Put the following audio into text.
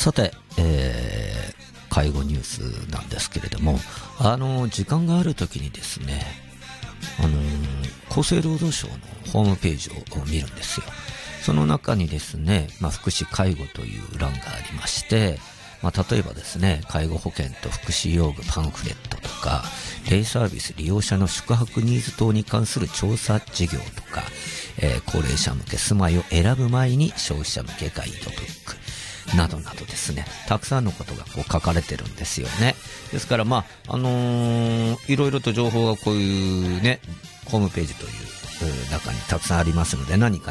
さて、介護ニュースなんですけれども、時間があるときにですね、厚生労働省のホームページを見るんですよ。その中にですね、福祉介護という欄がありまして、例えばですね、介護保険と福祉用具パンフレットとか、デイサービス利用者の宿泊ニーズ等に関する調査事業とか、高齢者向け住まいを選ぶ前に消費者向けガイドブックなどなどですね、たくさんのことがこう書かれてるんですよね。ですからいろいろと情報がこういうね、ホームページという中にたくさんありますので、何か